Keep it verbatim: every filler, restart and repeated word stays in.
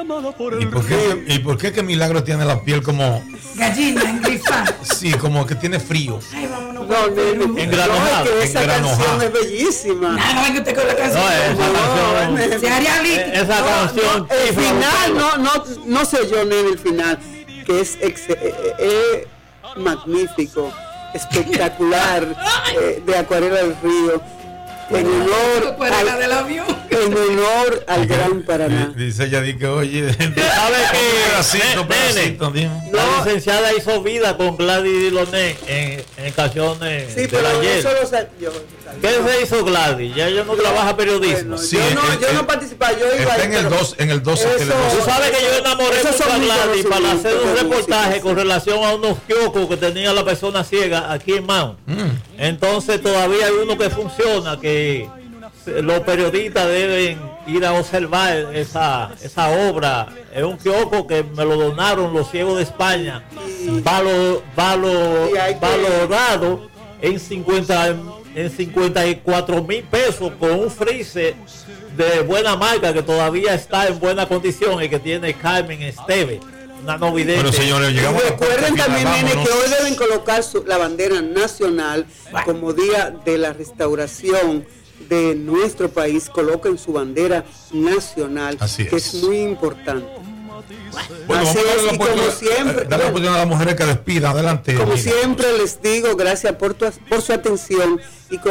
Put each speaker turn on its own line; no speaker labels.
¿Y por qué, y por qué que Milagro tiene la piel como
gallina engrifada?
Sí, como que tiene frío.
Ay, vámonos.
No, no,
engranojado.
no, es que esa canción es bellísima.
No, no, es que usted con la canción.
No, esa
No,
canción.
Se haría líquido.
Esa
no,
canción.
no, el final, no, no, no sé yo, nene, el final, que es ex, eh, eh, magnífico, espectacular, eh, de Acuarela del Río, en honor
Acuarela
al,
del avión.
en honor al Gran Paraná.
Dice ella, di que oye,
¿Sabes qué?
pedacito,
Ne-
pedacito, dime.
La
No.
licenciada hizo vida con Gladys Diloné en, en canciones
Sí,
de
pero
ayer.
eso lo sa- yo,
¿Qué se hizo Gladys? Ya ella no trabaja periodismo.
Bueno,
Sí,
yo no,
eh,
yo
eh,
no participaba, yo iba
Está
ahí,
en el
pero
dos, en el doce
eso-
Teledoce.
Tú sabes que yo enamoré
Esos
mucho
son
a
mis
Gladys para hacer un
conocimientos de
reportaje
música,
con
sí.
relación a unos kioscos que tenía la persona ciega aquí en Mount.
Mm.
Entonces todavía hay uno que funciona, que los periodistas deben ir a observar esa, esa obra. Es un kiosco que me lo donaron los ciegos de España, valo, valo,
Y hay que-
valorado en cincuenta en cincuenta y cuatro mil pesos, con un freezer de buena marca que todavía está en buena condición y que tiene Carmen Esteve, una no vidente.
Bueno, señores,
Y
llegamos a la parte
recuerden
final,
también, nene,
vámonos.
que hoy deben colocar su- la bandera nacional como día de la restauración de nuestro país. Coloquen su bandera nacional,
Así
que
es.
es muy importante.
Bueno,
Así
vamos a darle
es,
la
y como
oportunidad-
siempre,
darle la
bueno.
oportunidad a las mujeres que despidan. Adelante.
Como
amiga.
siempre les digo, gracias por, tu, por su atención y